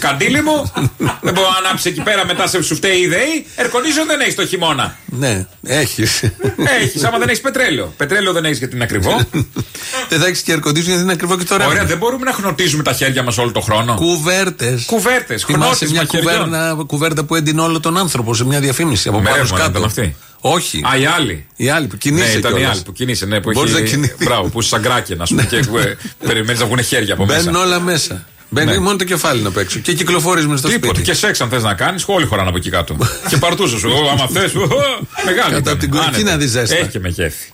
Καντήλι μου. Δεν μπορώ να ανάψει εκεί πέρα μετά σου φταίει η ΔΕΗ. Air condition δεν έχει το χειμώνα. Ναι, έχει. Έχει, άμα δεν έχει πετρέλαιο. Πετρέλαιο δεν έχει γιατί είναι ακριβό. Δεν θα έχει και air condition γιατί είναι ακριβό και τώρα. Ωραία, δεν μπορούμε να χνοτίζουμε τα χέρια μας όλο τον χρόνο. Κουβέρτες. Θυμάσαι μια κουβέρτα που έντυνε όλο τον άνθρωπο σε μια διαφήμιση από πάνω κάτω. Όχι. Α, η άλλη. Η άλλη που κινείσαι. Ναι, ήταν η άλλη που κινείσαι. Ναι, που έχει. Μπράβο, που είσαι σαν κράκεν, α πούμε, και περιμένει να βγουν χέρια από μέσα. Μπαίνουν όλα μέσα. Μπαίνει μόνο το κεφάλι να παίξω. Και κυκλοφορεί με στο σπίτι. Και σεξ αν θε να κάνει, όλοι χωράνε από εκεί κάτω. Και παρτούζω σου. Άμα θε. Μεγάλη. Κατά την κορυφή να δει ζέστα. Έχει και με κέφι.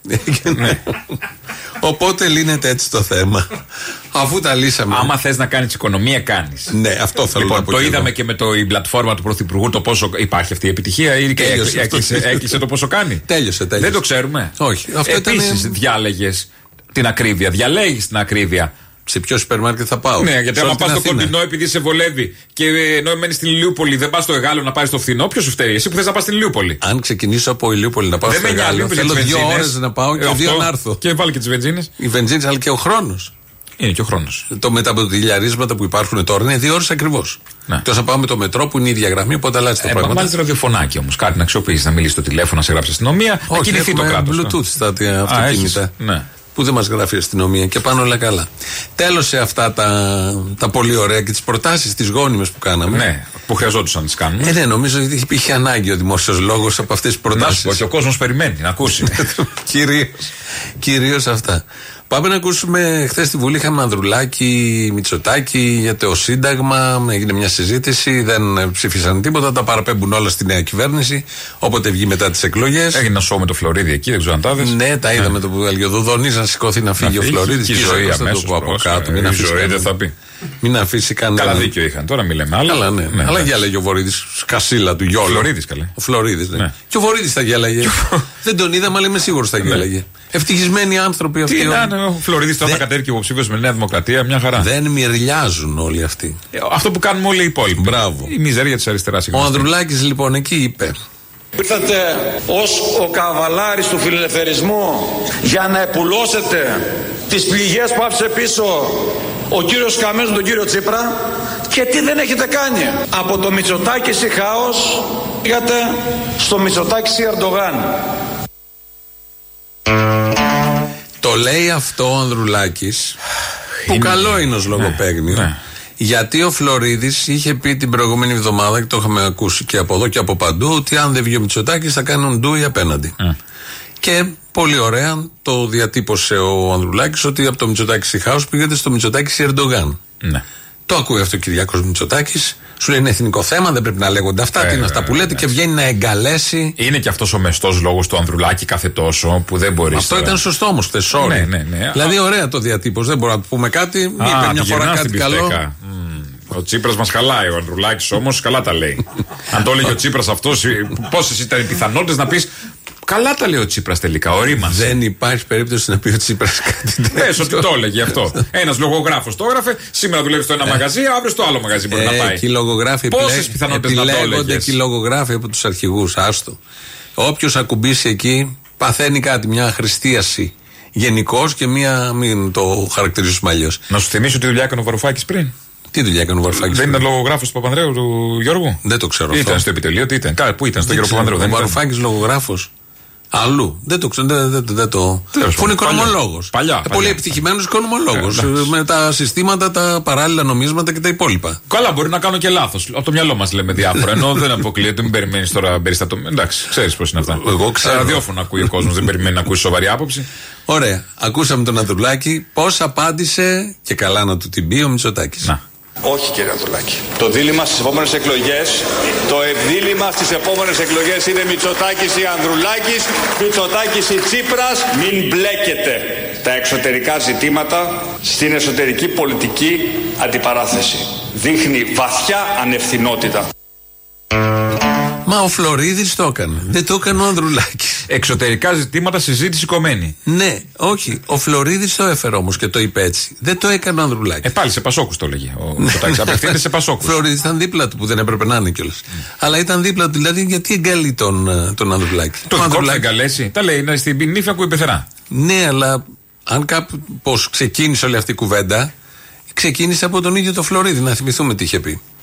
Οπότε λύνεται έτσι το θέμα. Αφού τα λύσαμε. Άμα θε να κάνει οικονομία, κάνει. Ναι, αυτό θέλω να πω. Το είδαμε και με την πλατφόρμα του Πρωθυπουργού το πόσο. Υπάρχει αυτή η επιτυχία ή έκλεισε το πόσο κάνει. Τέλειωσε. Δεν το ξέρουμε. Όχι. Επίσης διάλεγε την ακρίβεια. Διαλέγει την ακρίβεια. Σε ποιο σούπερ μάρκετ θα πάω. Ναι, γιατί άμα πα στο κοντινό επειδή σε βολεύει και ενώ μένει στην Ηλιούπολη, δεν πα στο Εγάλεο να πάρει στο φθηνό, ποιο σου φταίει? Εσύ που θε να πα στην Ηλιούπολη. Αν ξεκινήσω από Ηλιούπολη να πάω στο Εγάλεο, θέλω 2 ώρες να πάω και 2 να έρθω. Και βάλει και τι βενζίνες. Οι βενζίνες, αλλά και ο χρόνος. Είναι και ο χρόνος. Το μεταποδηλιαρίσματα που υπάρχουν τώρα είναι 2 ώρες ακριβώς. Εκτός να πάμε το μετρό που είναι η ίδια γραμμή, οπότε αλλάζει το πράγμα. Βάλει ραδιοφωνάκι όμως, κάτι να αξιοποιήσει, να μιλήσει στο τηλέφωνο, να σε γράψει αστυνομία, να κινηθεί το κράτος. Bluetooth στα αυτοκίνητα. Που δεν μας γράφει η αστυνομία και πάνε όλα καλά. Τέλος σε αυτά τα πολύ ωραία και τις προτάσεις τις γόνιμες που κάναμε. Ναι, που χρειαζόντουσαν να τις κάνουμε. Ναι, νομίζω ότι υπήρχε ανάγκη ο δημόσιος λόγος από αυτές τις προτάσεις. Να σου πω, και ο κόσμος περιμένει να ακούσει. Κυρίως αυτά. Πάμε να ακούσουμε. Χθες στη Βουλή είχαμε Ανδρουλάκη, Μητσοτάκη για το Σύνταγμα. Έγινε μια συζήτηση, δεν ψήφισαν τίποτα. Τα παραπέμπουν όλα στη νέα κυβέρνηση. Όποτε βγει μετά τις εκλογές. Έγινε ένα σώμα με το Φλωρίδη εκεί, δεν ξέρω αν τα είδες. Ναι, τα είδαμε το που έλεγε ο Δουδονής να σηκώθεί να φύγει ο Φλωρίδης. Και η ζωή αμέσως από κάτω. Μην αφήσει ζωή δεν θα πει. Μην αφήσει κανένα. Καλά δίκιο είχαν, τώρα μιλάμε. Καλά, ναι. Αλλά γέλαγε ο Βορύδης, σκασίλα του γιόλου. Φλωρίδης, καλέ. Ο Φλωρίδης, ναι. Και ο Βορύδης θα γέλαγε. Δεν τον είδαμε, αλλά είμαι σίγουρος θα γέλαγε. Ευτυχισμένοι άνθρωποι αυτοί. Τι να, ο Φλωρίδης τώρα κατέβηκε υποψήφιος με Νέα Δημοκρατία, μια χαρά. Δεν μυρλιάζουν όλοι αυτοί. Αυτό που κάνουμε όλοι οι υπόλοιποι. Μπράβο. Η μιζέρια της αριστεράς. Ο Ανδρουλάκης λοιπόν εκεί είπε. Ήρθατε ως ο καβαλάρης του φιλελευθερισμού για να επουλώσετε τις πληγές που άφησε πίσω ο κύριος Καμένος τον κύριο Τσίπρα. Και τι δεν έχετε κάνει? Από το Μητσοτάκη σε χάος πήγατε στο Μητσοτάκη σε Ερντογάν. Το λέει αυτό ο Ανδρουλάκης, που καλό είναι ως λογοπαίγνιο. Ναι. Γιατί ο Φλωρίδης είχε πει την προηγούμενη εβδομάδα, και το είχαμε ακούσει και από εδώ και από παντού, ότι αν δεν βγει ο Μητσοτάκης θα κάνουν ντούι απέναντι. Και πολύ ωραία το διατύπωσε ο Ανδρουλάκης ότι από το Μητσοτάκη σε χάος πήγατε στο Μητσοτάκη σε Ερντογάν. Ναι. Το ακούει αυτό ο Κυριάκος Μητσοτάκης. Σου λέει είναι εθνικό θέμα, δεν πρέπει να λέγονται αυτά. Τι είναι αυτά που λέτε, και βγαίνει να εγκαλέσει. Είναι και αυτός ο μεστός λόγος του Ανδρουλάκη κάθε τόσο που δεν μπορεί. Αυτό ήταν σωστό όμως χθες. Ναι. Δηλαδή, ωραία το διατύπωση. Δεν μπορούμε να πούμε κάτι. Είπε μια φορά κάτι καλό. Ο Τσίπρας μας χαλάει. Ο Ανδρουλάκης όμως καλά τα λέει. Αν το έλεγε ο Τσίπρας αυτός, πόσες ήταν οι πιθανότητες να πεις. Καλά τα λέει ο Τσίπρας τελικά, ορίμασε. Δεν υπάρχει περίπτωση να πει ο Τσίπρας κάτι τέτοιο. Πες ότι το έλεγε αυτό. Ένας λογογράφος το έγραφε, σήμερα δουλεύει στο ένα μαγαζί, αύριο στο άλλο μαγαζί μπορεί να πάει. Και οι λογογράφοι πόσες πιθανότητες να το έλεγες? Επιλέγονται και οι λογογράφοι από τους αρχηγούς, άστο. Όποιος ακουμπήσει εκεί παθαίνει κάτι, μια αχρηστίαση γενικώς και μια, μην το χαρακτηρίσουμε αλλιώς. Να σου θυμίσω τη δουλειά έκανε ο Βαρουφάκης πριν. Τι δουλειά έκανε ο Βαρουφάκης? Δεν ήταν λογογράφος του Παπανδρέου, του Γιώργου? Δεν το ξέρω. Ήταν στο επιτελείο, τι ήταν? Πού ήταν, στο Γιώργο Παπανδρέου? Ο Βαρουφάκης λογογράφος. Αλλού. Δεν το ξέρω. Δεν το. Που είναι οικονομολόγος. Παλιά. Πολύ επιτυχημένος οικονομολόγος. Με τα συστήματα, τα παράλληλα νομίσματα και τα υπόλοιπα. Καλά, μπορεί να κάνω και λάθος. Από το μυαλό μας λέμε διάφορα. Ενώ δεν αποκλείεται, μην περιμένεις τώρα περιστατωμένο. Εντάξει, ξέρεις πώς είναι αυτά. Εγώ ξέρω. Ραδιόφωνο ακούει ο κόσμος, δεν περιμένει να ακούσει σοβαρή άποψη. Ωραία. Ακούσαμε τον Ανδρουλάκη. Πώς απάντησε και καλά να του την πει ο Μητσοτάκης. Όχι κύριε Ανδρουλάκη. Το δίλημμα στις επόμενες εκλογές, το ευδίλημμα στις επόμενες εκλογές είναι Μητσοτάκης ή Ανδρουλάκης, Μητσοτάκης ή Τσίπρας. Μην μπλέκετε τα εξωτερικά ζητήματα στην εσωτερική πολιτική αντιπαράθεση. Δείχνει βαθιά ανευθυνότητα. Μα ο Φλωρίδης το έκανε. Δεν το έκανε ο Ανδρουλάκης. Εξωτερικά ζητήματα, συζήτηση κομμένη. Ναι, όχι. Ο Φλωρίδης το έφερε όμως και το είπε έτσι. Δεν το έκανε ο Ανδρουλάκης. Πάλι σε Πασόκους το έλεγε. Ο Μητσοτάκης απευθύνεται σε Πασόκους. Ο Φλωρίδης ήταν δίπλα του που δεν έπρεπε να είναι κιόλας. Αλλά ήταν δίπλα του, δηλαδή γιατί εγκαλεί τον Ανδρουλάκη. Το δικό του εγκαλέσει. Τα λέει, είναι στην νύφη ακούει πεθερά. Ναι, αλλά αν κάπως ξεκίνησε όλη αυτή η κουβέντα, ξεκίνησε από τον ίδιο το Φλωρίδη. Να θυμηθούμε τι είχε πει.